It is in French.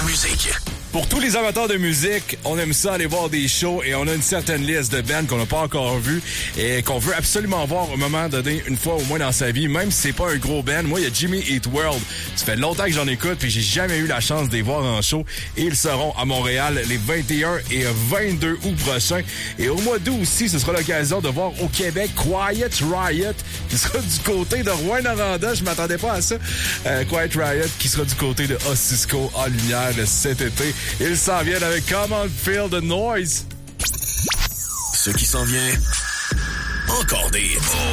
musique. Pour tous les amateurs de musique, on aime ça aller voir des shows et on a une certaine liste de bands qu'on n'a pas encore vues et qu'on veut absolument voir au moment donné, une fois au moins dans sa vie, même si c'est pas un gros band. Moi, il y a Jimmy Eat World. Ça fait longtemps que j'en écoute puis j'ai jamais eu la chance de les voir en show et ils seront à Montréal les 21 et 22 août prochains. Et au mois d'août aussi, ce sera l'occasion de voir au Québec Quiet Riot qui sera du côté de Rouyn-Noranda. Je m'attendais pas à ça. Quiet Riot qui sera du côté de Osisco en lumière cet été. Ils s'en viennent avec Come On Feel the Noise. Ce qui s'en vient, encore des